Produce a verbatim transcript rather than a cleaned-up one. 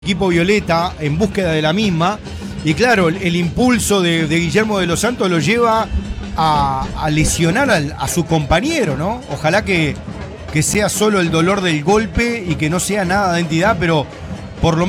Equipo Violeta en búsqueda de la misma, y claro, el, el impulso de, de Guillermo de los Santos lo lleva a, a lesionar al, a su compañero, ¿no? Ojalá que, que sea solo el dolor del golpe y que no sea nada de entidad, pero por lo menos